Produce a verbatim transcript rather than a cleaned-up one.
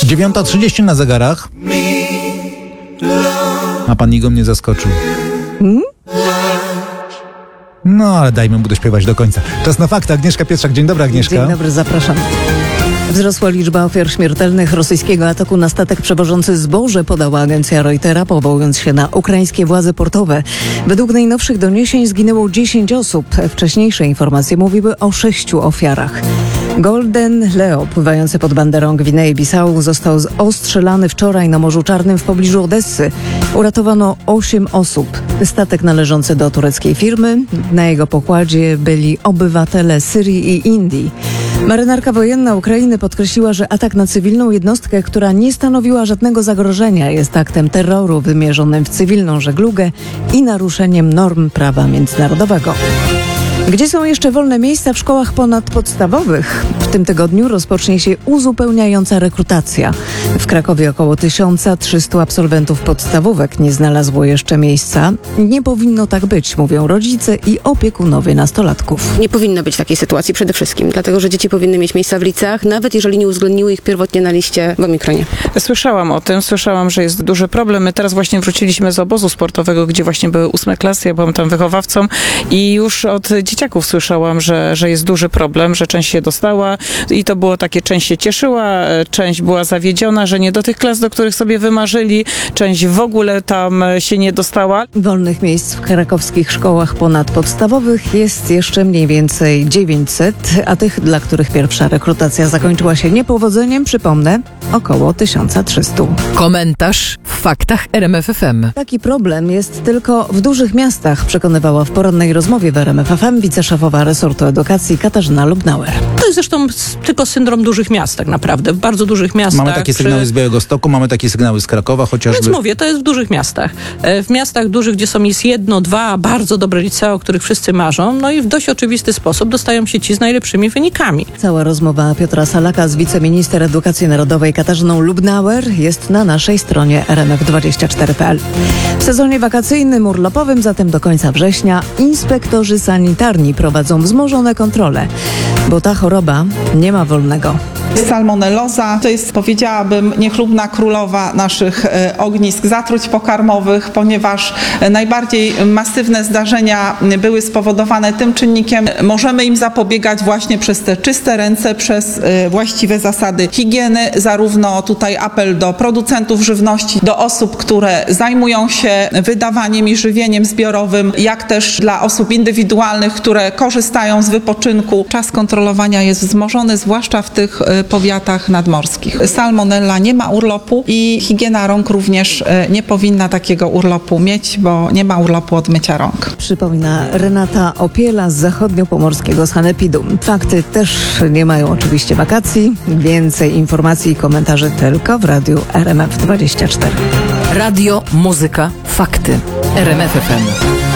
dziewiąta trzydzieści na zegarach. A pan Igo mnie zaskoczył. Hmm? No, ale dajmy mu dośpiewać do końca. Czas na fakty. Agnieszka Pietrzak. Dzień dobry, Agnieszka. Dzień dobry, zapraszam. Wzrosła liczba ofiar śmiertelnych rosyjskiego ataku na statek przewożący zboże, podała agencja Reutera, powołując się na ukraińskie władze portowe. Według najnowszych doniesień zginęło dziesięć osób. Wcześniejsze informacje mówiły o sześciu ofiarach. Golden Leo, pływający pod banderą Gwinei-Bissau, został ostrzelany wczoraj na Morzu Czarnym w pobliżu Odessy. Uratowano osiem osób. Statek należący do tureckiej firmy. Na jego pokładzie byli obywatele Syrii i Indii. Marynarka wojenna Ukrainy podkreśliła, że atak na cywilną jednostkę, która nie stanowiła żadnego zagrożenia, jest aktem terroru wymierzonym w cywilną żeglugę i naruszeniem norm prawa międzynarodowego. Gdzie są jeszcze wolne miejsca w szkołach ponadpodstawowych? W tym tygodniu rozpocznie się uzupełniająca rekrutacja. W Krakowie około tysiąc trzysta absolwentów podstawówek nie znalazło jeszcze miejsca. Nie powinno tak być, mówią rodzice i opiekunowie nastolatków. Nie powinno być takiej sytuacji przede wszystkim, dlatego że dzieci powinny mieć miejsca w liceach, nawet jeżeli nie uwzględniły ich pierwotnie na liście w Omikronie. Słyszałam o tym, słyszałam, że jest duży problem. My teraz właśnie wróciliśmy z obozu sportowego, gdzie właśnie były ósme klasy, ja byłam tam wychowawcą i już od dzieciaków słyszałam, że, że jest duży problem, że część się dostała i to było takie, część się cieszyła, część była zawiedziona, że nie do tych klas, do których sobie wymarzyli, część w ogóle tam się nie dostała. Wolnych miejsc w krakowskich szkołach ponadpodstawowych jest jeszcze mniej więcej dziewięćset, a tych, dla których pierwsza rekrutacja zakończyła się niepowodzeniem, przypomnę, około tysiąc trzysta. Komentarz w faktach R M F F M. Taki problem jest tylko w dużych miastach, przekonywała w porannej rozmowie w R M F F M wiceszefowa resortu edukacji Katarzyna Lubnauer. To jest zresztą tylko syndrom dużych miast tak naprawdę. W bardzo dużych miastach. Mamy takie sygnały z Białegostoku, mamy takie sygnały z Krakowa chociażby. Więc mówię, to jest w dużych miastach. W miastach dużych, gdzie są jest jedno, dwa bardzo dobre licea, o których wszyscy marzą, no i w dość oczywisty sposób dostają się ci z najlepszymi wynikami. Cała rozmowa Piotra Salaka z wiceminister edukacji narodowej Katarzyną Lubnauer jest na naszej stronie r m f dwadzieścia cztery kropka p l. W sezonie wakacyjnym urlopowym, zatem do końca września, inspektorzy sanitarni prowadzą wzmożone kontrole, bo ta choroba nie ma wolnego. Salmonelloza to jest, powiedziałabym, niechlubna królowa naszych e, ognisk zatruć pokarmowych, ponieważ e, najbardziej masywne zdarzenia były spowodowane tym czynnikiem. Możemy im zapobiegać właśnie przez te czyste ręce, przez e, właściwe zasady higieny. Zarówno tutaj apel do producentów żywności, do osób, które zajmują się wydawaniem i żywieniem zbiorowym, jak też dla osób indywidualnych, które korzystają z wypoczynku. Czas kontrolowania jest wzmożony, zwłaszcza w tych e, powiatach nadmorskich. Salmonella nie ma urlopu i higiena rąk również nie powinna takiego urlopu mieć, bo nie ma urlopu od mycia rąk. Przypomina Renata Opiela z zachodniopomorskiego sanepidu. Fakty też nie mają oczywiście wakacji. Więcej informacji i komentarzy tylko w radiu R M F dwadzieścia cztery. Radio, muzyka, fakty. R M F F M.